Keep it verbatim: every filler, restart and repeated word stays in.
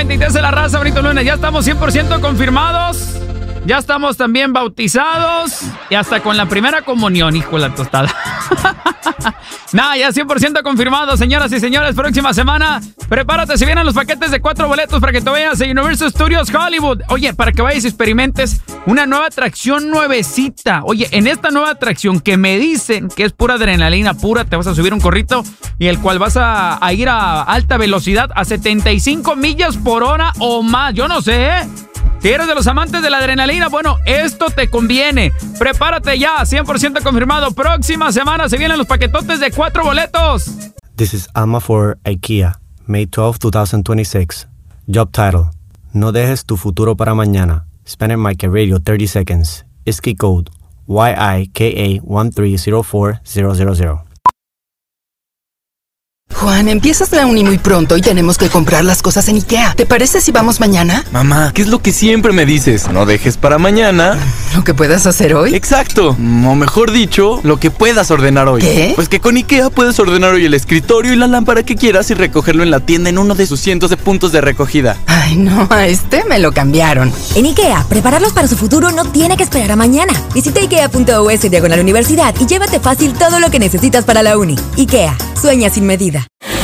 veintitrés de la raza, bonito lunes. Ya estamos cien por ciento confirmados. Ya estamos también bautizados. Y hasta con la primera comunión, hijo de la tostada. Nada, ya cien por ciento confirmado, señoras y señores. Próxima semana, prepárate, se vienen los paquetes de cuatro boletos para que te vayas a Universal Studios Hollywood. Oye, para que vayas y experimentes una nueva atracción nuevecita. Oye, en esta nueva atracción que me dicen que es pura adrenalina pura, te vas a subir un corrito y el cual vas a, a ir a alta velocidad a setenta y cinco millas por hora o más. Yo no sé, ¿eh? Si eres de los amantes de la adrenalina, bueno, esto te conviene. Prepárate ya, cien por ciento confirmado. Próxima semana se vienen los paquetotes de cuatro boletos. This is Alma for IKEA, May twelfth, twenty twenty-six. Job title: No dejes tu futuro para mañana. Spanish Mike Radio, thirty seconds. I S K I code Y I K A one three zero four zero zero zero. Juan, empiezas la uni muy pronto y tenemos que comprar las cosas en IKEA. ¿Te parece si vamos mañana? Mamá, ¿qué es lo que siempre me dices? No dejes para mañana ¿Lo que puedas hacer hoy? Exacto, o mejor dicho, lo que puedas ordenar hoy. ¿Qué? Pues que con IKEA puedes ordenar hoy el escritorio y la lámpara que quieras y recogerlo en la tienda en uno de sus cientos de puntos de recogida. Ay, no, a este me lo cambiaron. En IKEA, prepararlos para su futuro no tiene que esperar a mañana. Visita ikea punto u s diagonal universidad y llévate fácil todo lo que necesitas para la uni. IKEA, sueña sin medida.